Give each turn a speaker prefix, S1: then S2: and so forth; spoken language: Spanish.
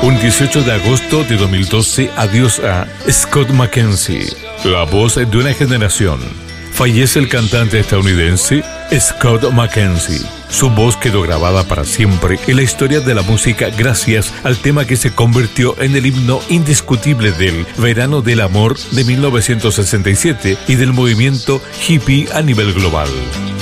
S1: Un 18 de agosto de 2012, adiós a Scott McKenzie, la voz de una generación. Fallece el cantante estadounidense Scott McKenzie. Su voz quedó grabada para siempre en la historia de la música gracias al tema que se convirtió en el himno indiscutible del Verano del Amor de 1967 y del movimiento hippie a nivel global.